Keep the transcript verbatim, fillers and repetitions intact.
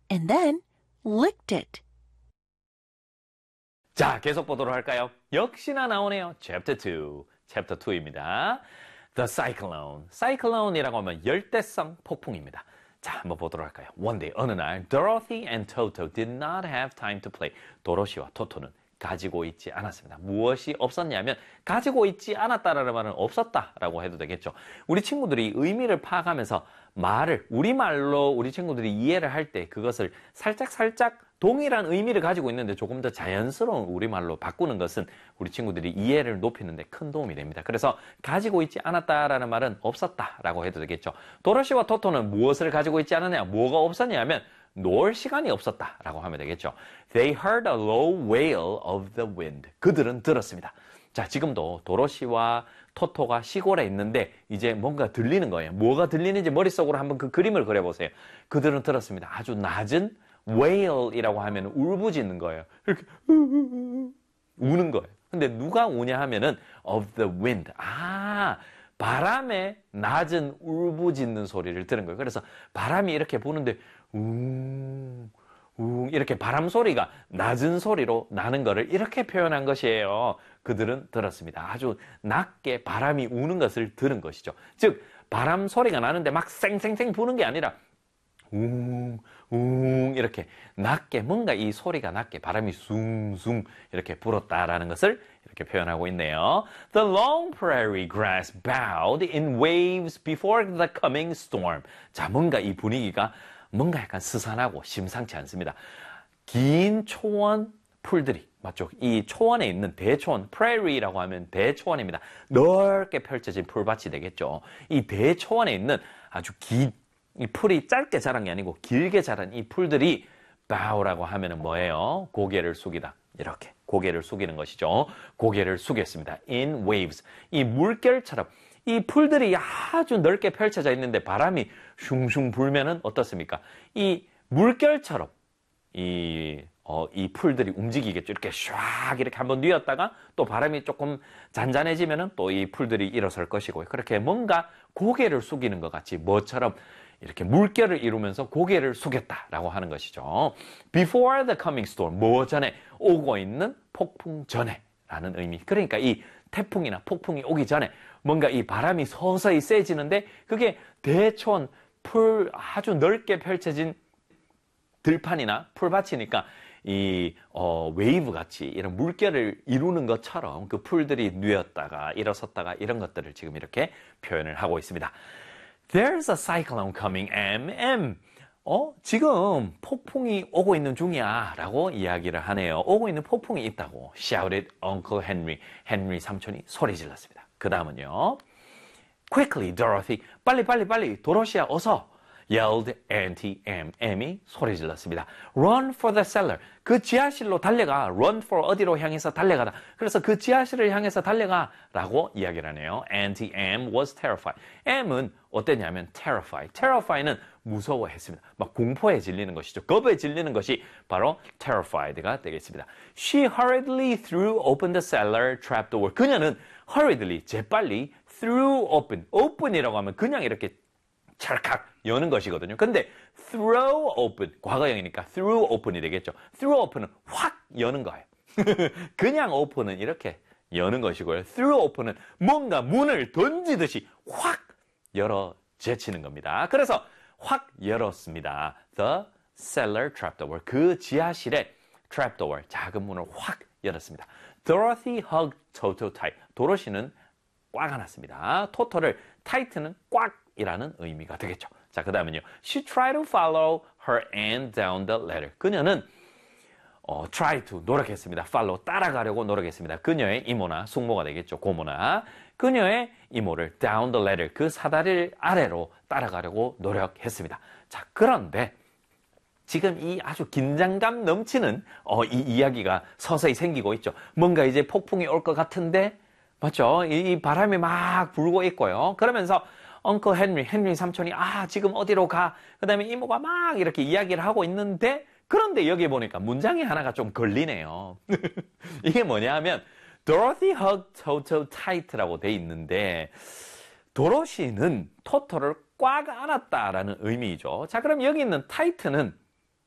and then licked it. 자, 계속 보도록 할까요? 역시나 나오네요. Chapter two. Chapter two입니다. The Cyclone. Cyclone이라고 하면 열대성 폭풍입니다. 자, 한번 보도록 할까요? One day, 어느 날, Dorothy and Toto did not have time to play. 도로시와 토토는 가지고 있지 않았습니다. 무엇이 없었냐면 가지고 있지 않았다라는 말은 없었다라고 해도 되겠죠. 우리 친구들이 의미를 파악하면서 말을 우리말로 우리 친구들이 이해를 할 때 그것을 살짝살짝 동일한 의미를 가지고 있는데 조금 더 자연스러운 우리말로 바꾸는 것은 우리 친구들이 이해를 높이는 데 큰 도움이 됩니다. 그래서 가지고 있지 않았다라는 말은 없었다라고 해도 되겠죠. 도로시와 토토는 무엇을 가지고 있지 않았냐? 뭐가 없었냐면 놀 시간이 없었다라고 하면 되겠죠. They heard a low wail of the wind. 그들은 들었습니다. 자, 지금도 도로시와 토토가 시골에 있는데 이제 뭔가 들리는 거예요. 뭐가 들리는지 머릿속으로 한번 그 그림을 그려보세요. 그들은 들었습니다. 아주 낮은 wail이라고 하면 울부짖는 거예요. 이렇게 우는 거예요. 근데 누가 우냐 하면은 of the wind. 아, 바람의 낮은 울부짖는 소리를 들은 거예요. 그래서 바람이 이렇게 부는데 웅, 웅 이렇게 바람 소리가 낮은 소리로 나는 거를 이렇게 표현한 것이에요. 그들은 들었습니다. 아주 낮게 바람이 우는 것을 들은 것이죠. 즉 바람 소리가 나는데 막 쌩쌩쌩 부는 게 아니라 웅, 웅 이렇게 낮게 뭔가 이 소리가 낮게 바람이 숭숭 이렇게 불었다라는 것을 이렇게 표현하고 있네요. The long prairie grass bowed in waves before the coming storm. 자, 뭔가 이 분위기가 뭔가 약간 스산하고 심상치 않습니다. 긴 초원 풀들이 맞죠? 이 초원에 있는 대초원, prairie라고 하면 대초원입니다. 넓게 펼쳐진 풀밭이 되겠죠. 이 대초원에 있는 아주 긴 이 풀이 짧게 자란 게 아니고 길게 자란 이 풀들이 bow라고 하면은 뭐예요? 고개를 숙이다. 이렇게 고개를 숙이는 것이죠. 고개를 숙였습니다. In waves. 이 물결처럼 이 풀들이 아주 넓게 펼쳐져 있는데 바람이 슝슝 불면은 어떻습니까? 이 물결처럼 이, 어, 이 풀들이 움직이겠죠. 이렇게 샥 이렇게 한번 뉘었다가 또 바람이 조금 잔잔해지면은 또 이 풀들이 일어설 것이고요. 그렇게 뭔가 고개를 숙이는 것 같이 뭐처럼 이렇게 물결을 이루면서 고개를 숙였다라고 하는 것이죠. Before the coming storm, 뭐 전에 오고 있는 폭풍 전에 라는 의미. 그러니까 이 태풍이나 폭풍이 오기 전에 뭔가 이 바람이 서서히 세지는데 그게 대초원 풀 아주 넓게 펼쳐진 들판이나 풀밭이니까 이 어, 웨이브 같이 이런 물결을 이루는 것처럼 그 풀들이 뉘었다가 일어섰다가 이런 것들을 지금 이렇게 표현을 하고 있습니다. There's a cyclone coming, M M. 어, 지금 폭풍이 오고 있는 중이야 라고 이야기를 하네요. 오고 있는 폭풍이 있다고 shouted Uncle Henry. 헨리 삼촌이 소리 질렀습니다. 그 다음은요. Quickly, Dorothy. 빨리 빨리 빨리 도로시아 어서. yelled Auntie M. M이 소리 질렀습니다. Run for the cellar. 그 지하실로 달려가. Run for 어디로 향해서 달려가다. 그래서 그 지하실을 향해서 달려가 라고 이야기를 하네요. Auntie M was terrified. M은 어땠냐면 terrified. terrified는 무서워했습니다. 막 공포에 질리는 것이죠. 겁에 질리는 것이 바로 terrified가 되겠습니다. She hurriedly threw open the cellar trapdoor. 그녀는 hurriedly, 재빨리 threw open. open이라고 하면 그냥 이렇게 찰칵 여는 것이거든요. 근데 throw open, 과거형이니까 through open이 되겠죠. through open은 확 여는 거예요. 그냥 open은 이렇게 여는 것이고요. through open은 뭔가 문을 던지듯이 확 열어 제치는 겁니다. 그래서 확 열었습니다. The cellar trapdoor. 그 지하실의 trapdoor, 작은 문을 확 열었습니다. Dorothy hugged Toto tight. 도로시는 꽉 안았습니다. 토토를 tight는 꽉이라는 의미가 되겠죠. 자, 그 다음은요. She tried to follow her aunt down the ladder. 그녀는 어, try to 노력했습니다. follow 따라가려고 노력했습니다. 그녀의 이모나 숙모가 되겠죠. 고모나 그녀의 이모를 down the ladder 그 사다리 아래로 따라가려고 노력했습니다. 자, 그런데 지금 이 아주 긴장감 넘치는 어, 이 이야기가 서서히 생기고 있죠. 뭔가 이제 폭풍이 올 것 같은데 맞죠? 이 바람이 막 불고 있고요. 그러면서 엉클 헨리, 헨리 삼촌이 아 지금 어디로 가? 그 다음에 이모가 막 이렇게 이야기를 하고 있는데 그런데 여기 보니까 문장이 하나가 좀 걸리네요. 이게 뭐냐 하면 Dorothy hugged Toto tight라고 돼 있는데 도로시는 토토를 꽉 안았다라는 의미죠. 자, 그럼 여기 있는 tight는